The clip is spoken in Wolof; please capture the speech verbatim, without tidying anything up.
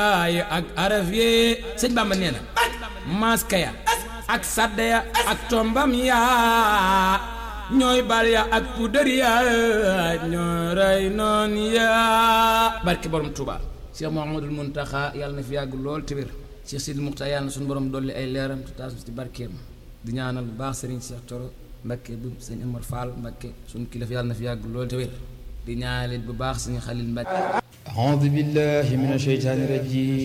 ay ak araf yi sëñ Bamba nee na maska ya ak sadda ya ak tombam ya ñooy bal ya ak pudar ya ñoo rey noon ya barke borom Touba Cheikh Mouhamadoul Mountakha yàlla na fi yàgg lool te wér Cheikh Sidi Muxtaar yàlla na suñu borom dolli ay leeram te taas ci barkeem di ñaanal bu baax Serigne Cheikh Thioro Mbacké bu sëñ Amar Fall Mbacké suñu kilifa yàlla na fi yàgg lool te wér di ñaanal bu baax Serigne Khalil Mbacké. a'uuzu billahi mina shaytaani rajiim.